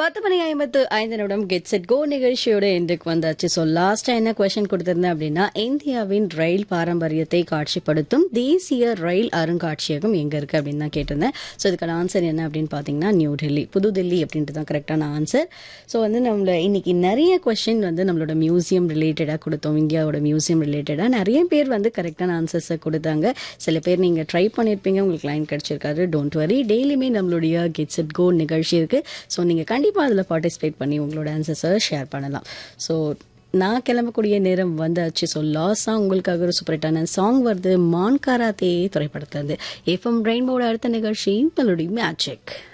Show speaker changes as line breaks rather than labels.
10:55 get set go நிகழ்ச்சியோட இன்றைக்கு வந்தாச்சு. ஸோ லாஸ்டா என்ன கொஸ்டின் கொடுத்திருந்தேன் அப்படின்னா, இந்தியாவின் ரயில் பாரம்பரியத்தை காட்சிப்படுத்தும் தேசிய ரயில் அருங்காட்சியகம் எங்க இருக்கு அப்படின்னு தான் கேட்டிருந்தேன். ஸோ இதுக்கான ஆன்சர் என்ன அப்படின்னு பார்த்தீங்கன்னா, நியூ டெல்லி, புதுதில்லி அப்படின்ட்டு தான் கரெக்டான ஆன்சர். ஸோ நம்மள இன்னைக்கு நிறைய கொஸ்டின் நம்மளோட மியூசியம் ரிலேட்டடாக கொடுத்தோம். இந்தியாவோட மியூசியம் ரிலேட்டடாக நிறைய பேர் கரெக்டான ஆன்சர்ஸை கொடுத்தாங்க. சில பேர் நீங்கள் ட்ரை பண்ணியிருப்பீங்க, உங்களுக்கு லைன் கிடைச்சிருக்காரு. டோன்ட் வரி, டெய்லியுமே நம்மளுடைய கெட் செட் கோ நிகழ்ச்சி இருக்கு. ஸோ நீங்கள் கண்டிப்பாக அதில் பார்ட்டிசிபேட் பண்ணி உங்களோட ஆன்சர்ஸை ஷேர் பண்ணலாம். ஸோ நான் கிளம்பக்கூடிய நேரம் வந்தாச்சு. ஸோ லாஸாக உங்களுக்காக ஒரு சூப்பரட்டான சாங் வருது, மான் காராத்தே திரைப்படத்துலேருந்து. எஃப்எம் ரெயின்போட அடுத்த நிகழ்ச்சி உங்களுடைய மேஜிக்.